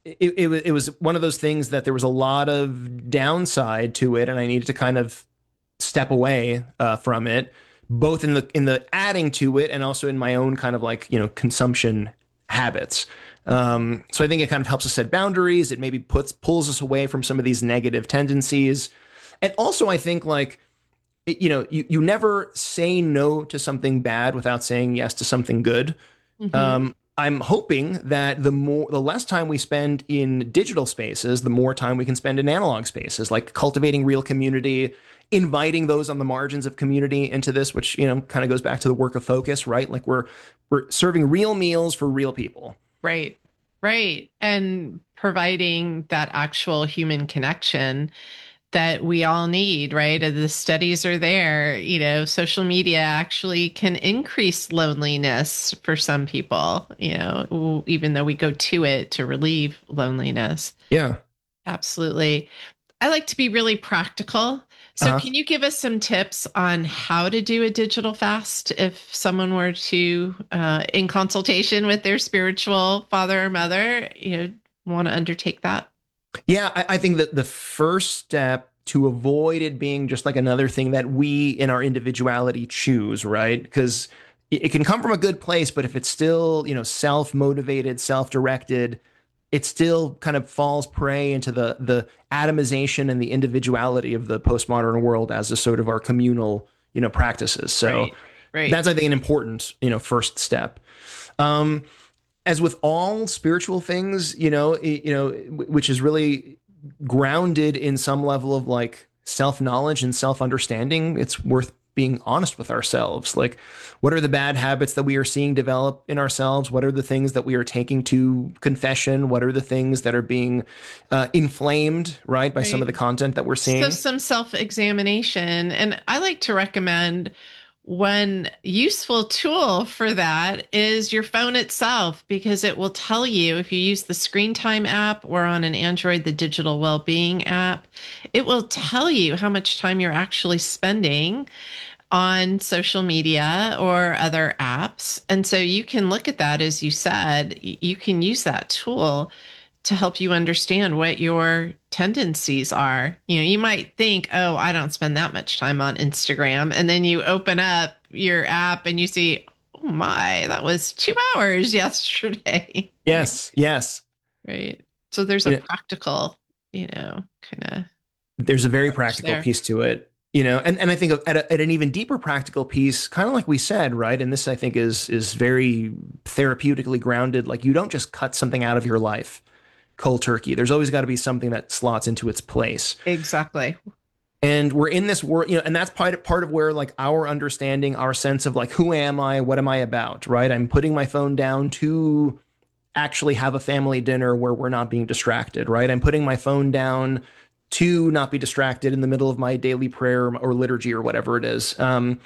it was one of those things that there was a lot of downside to it, and I needed to kind of step away from it, both in the adding to it and also in my own kind of like consumption habits. So I think it kind of helps us set boundaries. It maybe pulls us away from some of these negative tendencies, and also I think like you never say no to something bad without saying yes to something good. Hmm. I'm hoping that the less time we spend in digital spaces, the more time we can spend in analog spaces, like cultivating real community, inviting those on the margins of community into this, which kind of goes back to the work of focus, right? Like we're serving real meals for real people. Right. Right. And providing that actual human connection that we all need, right? And the studies are there. Social media actually can increase loneliness for some people, even though we go to it to relieve loneliness. Yeah. Absolutely. I like to be really practical. So, Uh-huh. can you give us some tips on how to do a digital fast if someone were to, in consultation with their spiritual father or mother, want to undertake that? Yeah, I think that the first step to avoid it being just like another thing that we in our individuality choose, right? Because it can come from a good place, but if it's still, self-motivated, self-directed, it still kind of falls prey into the atomization and the individuality of the postmodern world as a sort of our communal, practices. So Right. Right. that's, I think, an important, first step. Um, as with all spiritual things, which is really grounded in some level of like self knowledge and self understanding, it's worth being honest with ourselves. Like, what are the bad habits that we are seeing develop in ourselves? What are the things that we are taking to confession? What are the things that are being inflamed, right, by some of Right. the content that we're So, seeing? some self examination. And I like to recommend one useful tool for that is your phone itself, because it will tell you if you use the screen time app or on an Android, the digital well-being app, it will tell you how much time you're actually spending on social media or other apps. And so you can look at that, as you said, you can use that tool to help you understand what your tendencies are. You might think, oh, I don't spend that much time on Instagram. And then you open up your app and you see, oh my, that was 2 hours yesterday. Right. Yes, yes. Right. So there's a You know, practical, kind of there's a very approach practical there. piece to it, and I think at an even deeper practical piece, kind of like we said, right? And this I think is very therapeutically grounded. Like you don't just cut something out of your life cold turkey. There's always got to be something that slots into its place. Exactly. And we're in this world, and that's part of where like our understanding, our sense of like who am I, what am I about, right? I'm putting my phone down to actually have a family dinner where we're not being distracted, right? I'm putting my phone down to not be distracted in the middle of my daily prayer or liturgy or whatever it is.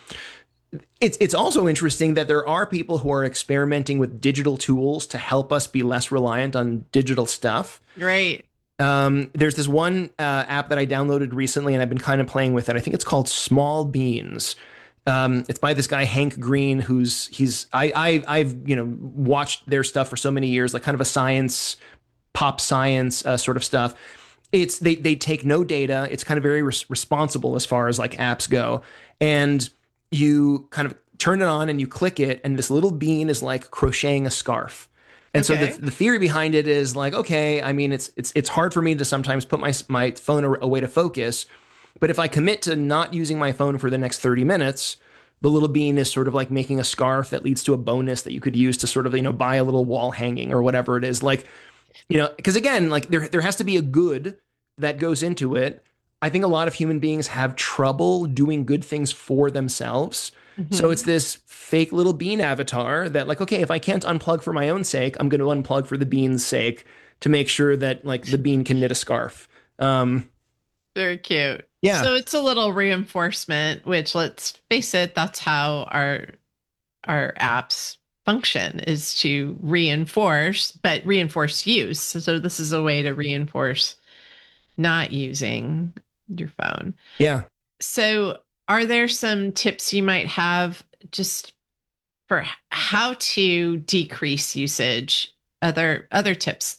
It's also interesting that there are people who are experimenting with digital tools to help us be less reliant on digital stuff. Right. There's this one app that I downloaded recently, and I've been kind of playing with it. I think it's called Small Beans. It's by this guy Hank Green, who's I've watched their stuff for so many years, like kind of a science, pop science sort of stuff. It's they take no data. It's kind of very responsible as far as like apps go, and you kind of turn it on and you click it, and this little bean is like crocheting a scarf. And so Okay. the theory behind it is like, okay, I mean, it's hard for me to sometimes put my phone away to focus, but if I commit to not using my phone for the next 30 minutes, the little bean is sort of like making a scarf that leads to a bonus that you could use to sort of, buy a little wall hanging or whatever it is. Like, because again, like there has to be a good that goes into it. I think a lot of human beings have trouble doing good things for themselves. So it's Hmm. this fake little bean avatar that like, okay, if I can't unplug for my own sake, I'm going to unplug for the bean's sake to make sure that like the bean can knit a scarf. Um, Very cute. yeah, So it's a little reinforcement, which, let's face it, that's how our apps function, is to reinforce, but reinforce use. So this is a way to reinforce not using your phone. yeah. So are there some tips you might have just for how to decrease usage? Other tips that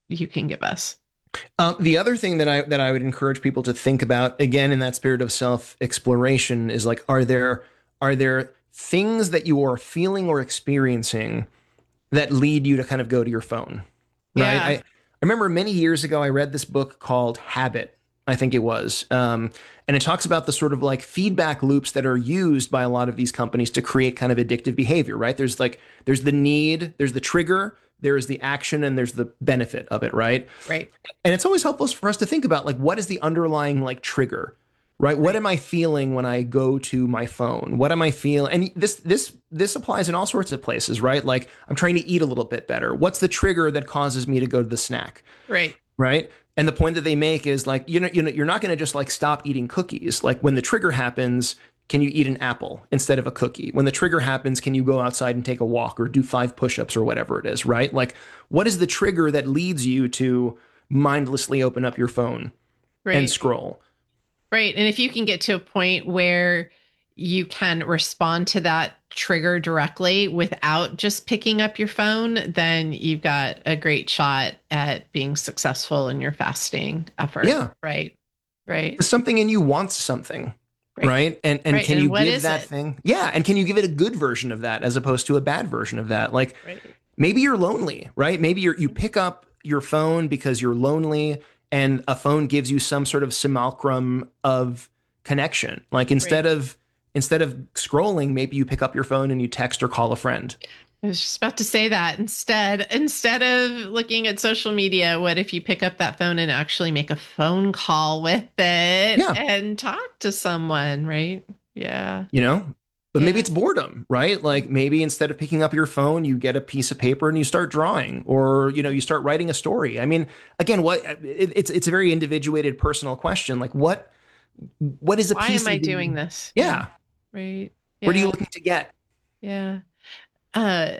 you can give us. The other thing that I would encourage people to think about, again, in that spirit of self exploration, is like, are there things that you are feeling or experiencing that lead you to kind of go to your phone, right? I, Yeah. I remember many years ago I read this book called Habit, I think it was, and it talks about the sort of like feedback loops that are used by a lot of these companies to create kind of addictive behavior, right? There's the need, there's the trigger, there's the action, and there's the benefit of it, right? Right. And it's always helpful for us to think about like what is the underlying like trigger, right? What Right. am I feeling when I go to my phone? What am I feeling? And this applies in all sorts of places, right? Like I'm trying to eat a little bit better. What's the trigger that causes me to go to the snack, Right. right? And the point that they make is like, you're not going to just like stop eating cookies. Like when the trigger happens, can you eat an apple instead of a cookie? When the trigger happens, can you go outside and take a walk or do 5 push-ups or whatever it is, right? Like what is the trigger that leads you to mindlessly open up your phone and Right. scroll? Right. And if you can get to a point where you can respond to that trigger directly without just picking up your phone, then you've got a great shot at being successful in your fasting effort. Yeah. Right. Right. Something in you wants something, Right. right? And Right. can And you what give is that it? thing? Yeah, and can you give it a good version of that as opposed to a bad version of that? Like Right. maybe you're lonely, right? Maybe you pick up your phone because you're lonely and a phone gives you some sort of simulacrum of connection. Like Right. instead of scrolling, maybe you pick up your phone and you text or call a friend. I was just about to say that instead of looking at social media, what if you pick up that phone and actually make a phone call with it Yeah, and talk to someone, right? Yeah. you know? But maybe Yeah. it's boredom, right? Like maybe instead of picking up your phone, you get a piece of paper and you start drawing, or you start writing a story. I mean, again, it's a very individuated, personal question. Like what is a Why piece am I of doing you? this? Yeah. Yeah, Right. what are you Yeah. looking to get? Yeah. Uh,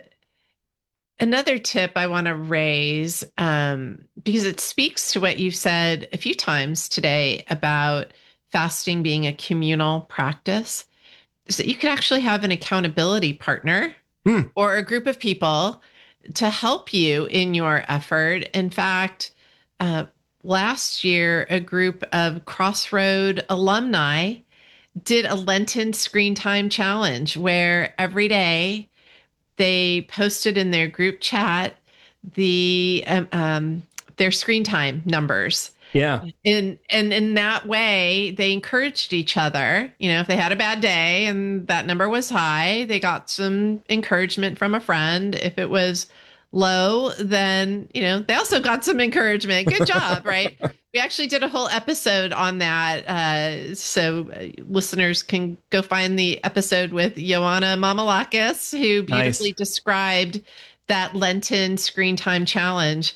Another tip I want to raise, because it speaks to what you've said a few times today about fasting being a communal practice, is that you could actually have an accountability partner Hmm. or a group of people to help you in your effort. In fact, uh, last year, a group of Crossroad alumni did a Lenten screen time challenge where every day they posted in their group chat the their screen time numbers. Yeah, And in that way, they encouraged each other. You know, if they had a bad day and that number was high, they got some encouragement from a friend. If it was low, then, they also got some encouragement. Good job, right? We actually did a whole episode on that. So listeners can go find the episode with Joanna Mamalakis, who beautifully nice. described that Lenten screen time challenge.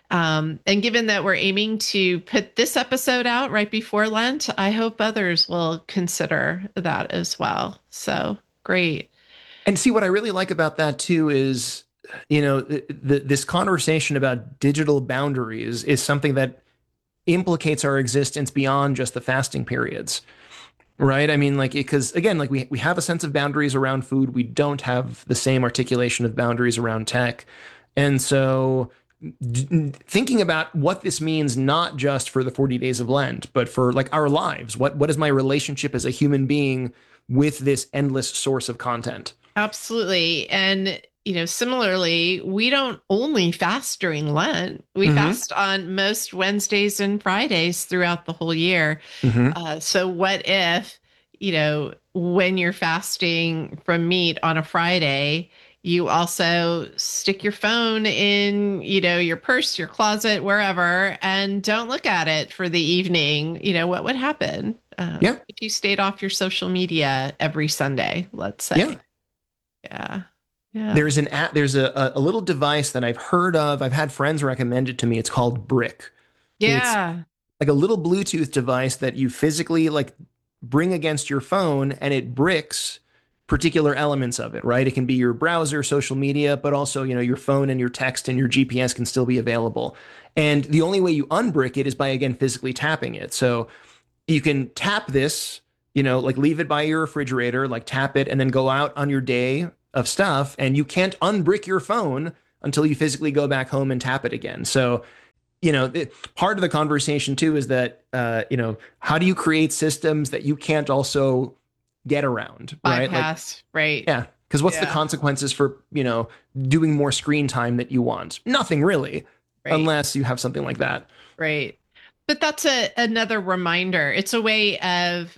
And given that we're aiming to put this episode out right before Lent, I hope others will consider that as well. So great. And see, what I really like about that too is, this conversation about digital boundaries is something that implicates our existence beyond just the fasting periods, right? I mean, like, because again, like we have a sense of boundaries around food. We don't have the same articulation of boundaries around tech. And so thinking about what this means, not just for the 40 days of Lent, but for like our lives, what is my relationship as a human being with this endless source of content? Absolutely. And, similarly, we don't only fast during Lent, we Mm-hmm. fast on most Wednesdays and Fridays throughout the whole year. Mm-hmm. So, what if, when you're fasting from meat on a Friday, you also stick your phone in, your purse, your closet, wherever, and don't look at it for the evening? What would happen Yeah. if you stayed off your social media every Sunday, let's Yeah. say? Yeah. Yeah. There's an app, there's a little device that I've heard of. I've had friends recommend it to me. It's called Brick. It's Yeah. like a little Bluetooth device that you physically like bring against your phone and it bricks particular elements of it, right? It can be your browser, social media, but also, your phone and your text and your GPS can still be available. And the only way you unbrick it is by, again, physically tapping it. So you can tap this, like leave it by your refrigerator, like tap it and then go out on your day of stuff. And you can't unbrick your phone until you physically go back home and tap it again. So part of the conversation too is that, how do you create systems that you can't also get around, right? Like, Bypass, right? yeah, because what's the Yeah. consequences for, doing more screen time that you want? Nothing really, Right. unless you have something like that. Right. But that's another reminder. It's a way of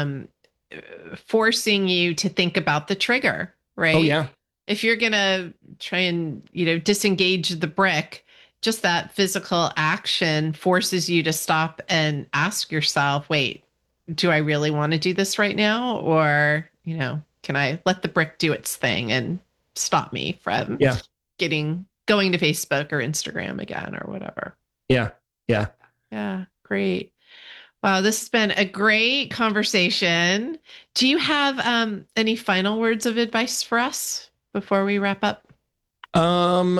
forcing you to think about the trigger, Oh right? yeah. If you're going to try and, disengage the brick, just that physical action forces you to stop and ask yourself, wait, do I really want to do this right now? Or, can I let the brick do its thing and stop me from Yeah. going to Facebook or Instagram again or whatever? Yeah. Yeah. Yeah, great. Wow, this has been a great conversation. Do you have any final words of advice for us before we wrap up? Um,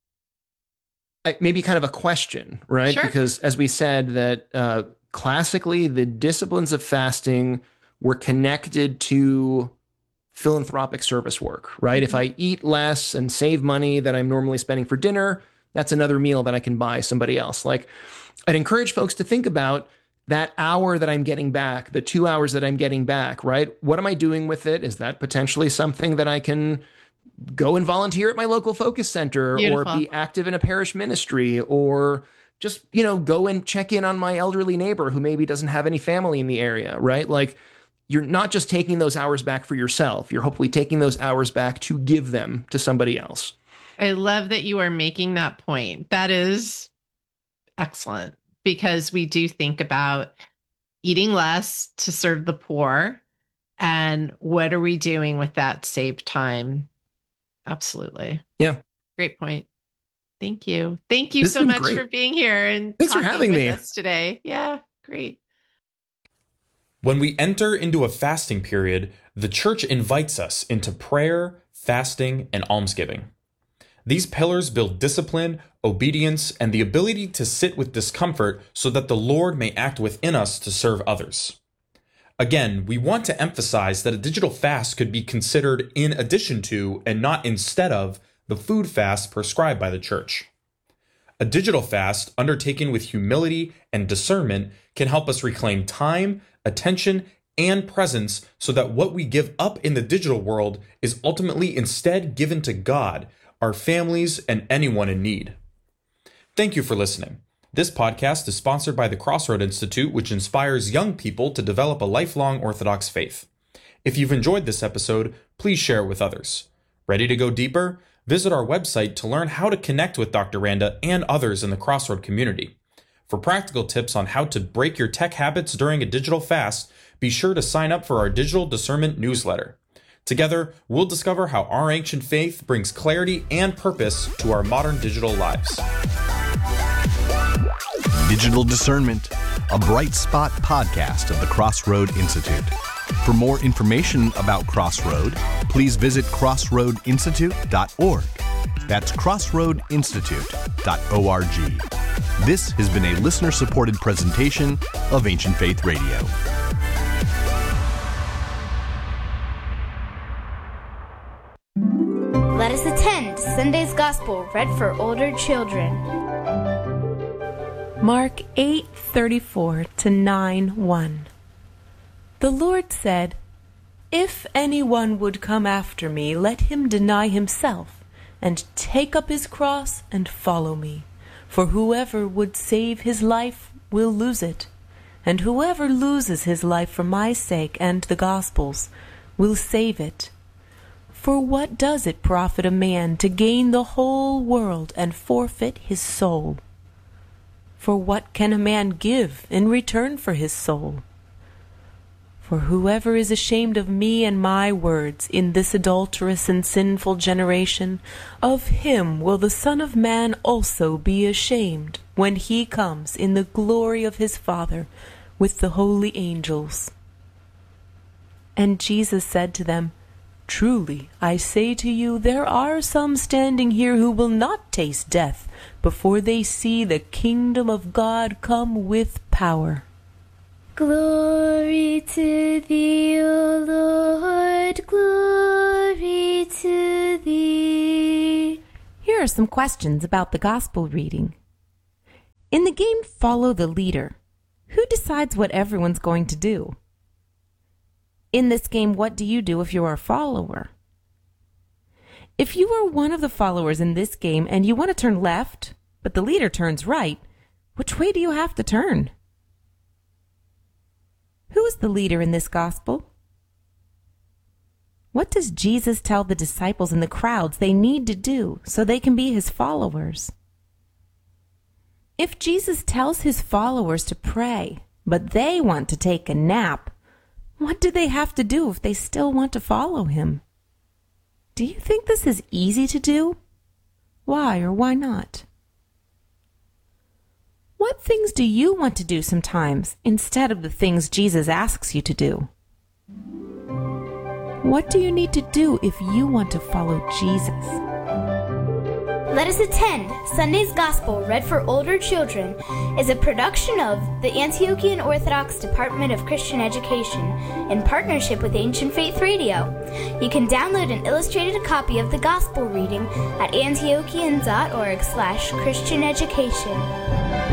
maybe kind of a question, right? Sure. Because as we said that classically the disciplines of fasting were connected to philanthropic service work, right? If I eat less and save money that I'm normally spending for dinner, that's another meal that I can buy somebody else. Like, I'd encourage folks to think about that hour that I'm getting back, the 2 hours that I'm getting back, right? What am I doing with it? Is that potentially something that I can go and volunteer at my local focus center or Beautiful. be active in a parish ministry or just, go and check in on my elderly neighbor who maybe doesn't have any family in the area, right? Like, you're not just taking those hours back for yourself. You're hopefully taking those hours back to give them to somebody else. I love that you are making that point. That is excellent because we do think about eating less to serve the poor. And what are we doing with that saved time? Absolutely. Yeah. Great point. Thank you. Thank you This has so been much great. for being here and Thanks for talking having with me. us today. Yeah, great. When we enter into a fasting period, the church invites us into prayer, fasting, and almsgiving. These pillars build discipline, obedience, and the ability to sit with discomfort so that the Lord may act within us to serve others. Again, we want to emphasize that a digital fast could be considered in addition to and not instead of the food fast prescribed by the church. A digital fast undertaken with humility and discernment can help us reclaim time, attention, and presence so that what we give up in the digital world is ultimately instead given to God, our families, and anyone in need. Thank you for listening. This podcast is sponsored by the Crossroad Institute, which inspires young people to develop a lifelong Orthodox faith. If you've enjoyed this episode, please share it with others. Ready to go deeper? Visit our website to learn how to connect with Dr. Randa and others in the Crossroad community. For practical tips on how to break your tech habits during a digital fast, be sure to sign up for our Digital Discernment newsletter. Together, we'll discover how our ancient faith brings clarity and purpose to our modern digital lives. Digital Discernment, a Bright Spot podcast of the Crossroad Institute. For more information about Crossroad, please visit crossroadinstitute.org. That's crossroadinstitute.org. This has been a listener-supported presentation of Ancient Faith Radio. Let us attend Sunday's Gospel read for older children. Mark 8:34 to 9:1. The Lord said, "If anyone would come after me, let him deny himself and take up his cross and follow me. For whoever would save his life will lose it, and whoever loses his life for my sake and the gospel's will save it. For what does it profit a man to gain the whole world and forfeit his soul? For what can a man give in return for his soul? For whoever is ashamed of me and my words in this adulterous and sinful generation, of him will the Son of Man also be ashamed when he comes in the glory of his Father with the holy angels." And Jesus said to them, "Truly, I say to you, there are some standing here who will not taste death before they see the kingdom of God come with power." Glory to thee, O Lord, glory to thee. Here are some questions about the gospel reading. In the game Follow the Leader, who decides what everyone's going to do? In this game, what do you do if you are a follower? If you are one of the followers in this game and you want to turn left, but the leader turns right, which way do you have to turn? Who is the leader in this gospel? What does Jesus tell the disciples in the crowds they need to do so they can be his followers? If Jesus tells his followers to pray, but they want to take a nap, what do they have to do if they still want to follow him? Do you think this is easy to do? Why or why not? What things do you want to do sometimes instead of the things Jesus asks you to do? What do you need to do if you want to follow Jesus? Let Us Attend Sunday's Gospel Read for Older Children is a production of the Antiochian Orthodox Department of Christian Education in partnership with Ancient Faith Radio. You can download an illustrated copy of the Gospel reading at antiochian.org/Christian Education.